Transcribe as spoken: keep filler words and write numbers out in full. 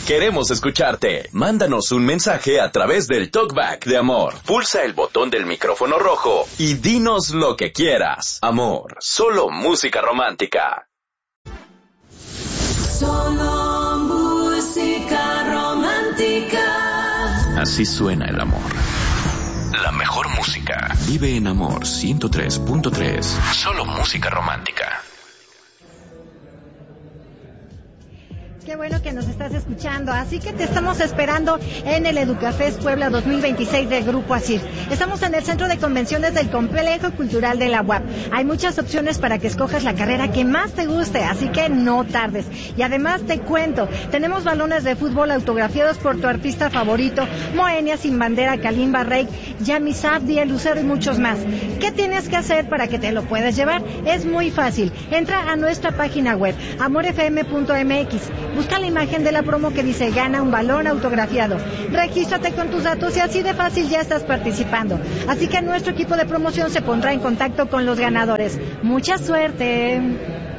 Queremos escucharte. Mándanos un mensaje a través del Talkback de Amor. Pulsa el botón del micrófono rojo y dinos lo que quieras. Amor, solo música romántica. Solo música romántica. Así suena el amor. La mejor música. Vive en Amor ciento tres punto tres. Solo música romántica. Qué bueno que nos estás escuchando, así que te estamos esperando en el Educafest Puebla dos mil veintiséis del Grupo ASIR. Estamos en el Centro de Convenciones del Complejo Cultural de la U A P. Hay muchas opciones para que escojas la carrera que más te guste, así que no tardes. Y además te cuento, tenemos balones de fútbol autografiados por tu artista favorito, Moenia, Sin Bandera, Kalimba, Rey, Yami Sabdi, El Lucero y muchos más. ¿Qué tienes que hacer para que te lo puedas llevar? Es muy fácil. Entra a nuestra página web, amor f m punto m x. Busca la imagen de la promo que dice gana un balón autografiado. Regístrate con tus datos y así de fácil ya estás participando. Así que nuestro equipo de promoción se pondrá en contacto con los ganadores. ¡Mucha suerte!